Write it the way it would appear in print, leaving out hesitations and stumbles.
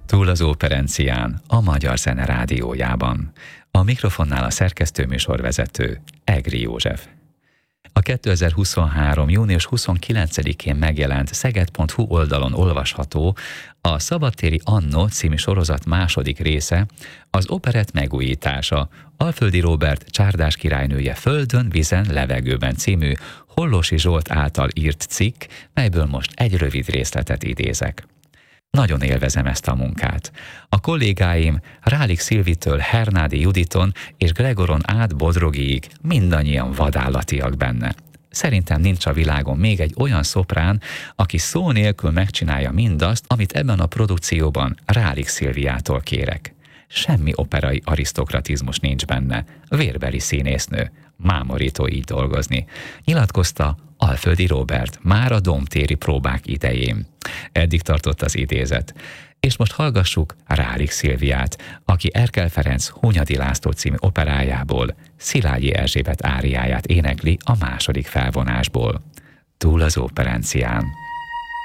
Túl az operencián, a Magyar Zene Rádiójában. A mikrofonnál a szerkesztőműsorvezető, Egri József. A 2023. június 29-én megjelent szeged.hu oldalon olvasható a Szabadtéri Annó című sorozat második része, az operett megújítása, Alföldi Róbert Csárdás királynője Földön, vízen, levegőben című Hollósi Zsolt által írt cikk, melyből most egy rövid részletet idézek. Nagyon élvezem ezt a munkát. A kollégáim Rálik Szilvitől Hernádi Juditon és Gregoron át Bodrogiig mindannyian vadállatiak benne. Szerintem nincs a világon még egy olyan szoprán, aki szó nélkül megcsinálja mindazt, amit ebben a produkcióban Rálik Szilviától kérek. Semmi operai arisztokratizmus nincs benne. Vérbeli színésznő. Mámorító így dolgozni. Nyilatkozta Alföldi Róbert már a domtéri próbák idején. Eddig tartott az idézet. És most hallgassuk Rálik Szilviát, aki Erkel Ferenc Hunyadi László című operájából Szilágyi Erzsébet áriáját énekli a második felvonásból. Túl az operencián.